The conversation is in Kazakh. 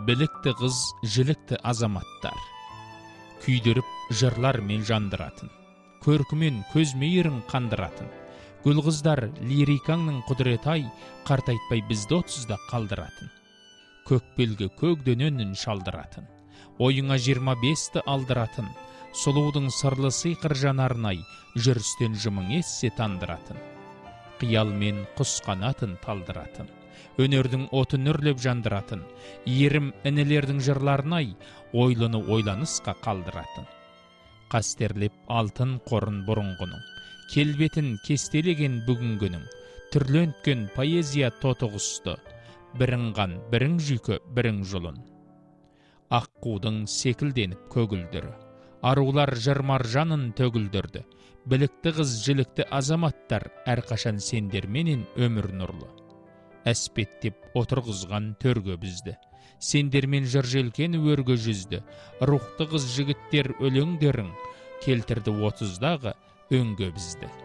білікті қыз, жілікті азаматтар. Күйдіріп жырлар мен жандыратын, көркімен көз мейірін қандыратын. Гүл қыздар лирикаңның құдіретай, қартайтпай бізді 30-да қалдыратын. Көкбелгі көгденөнін шалдыратын, ойыңа 25-ті алдыратын. Сұлудың сырлы сыйқыр жанарнай, жүрістен жымың ессе тандыратын. Қиялмен құс қанатын талдыратын, өнердің отын үрлеп жандыратын. Ерім інілердің жырларнай, ойлыны ойланысқа қалдыратын. Қастерлеп алтын қорын бұрынғының, келбетін кестелеген бүгінгінің. Түрленткен поэзия тотығысты, бірің қан, бірің жүйкі, бірің жұлын. Аққудың секілденіп көгілдірі, арулар жырмаржанын төгілдірді. Білікті қыз, жілікті азаматтар, әрқашан сендерменен өмір нұрлы. Әспеттеп отырғызған төрге бізді, сендермен жыр желкен өрге жүзді. Рухты қыз жігіттер өлеңдерің, келтірді 30-дағы өңге бізді.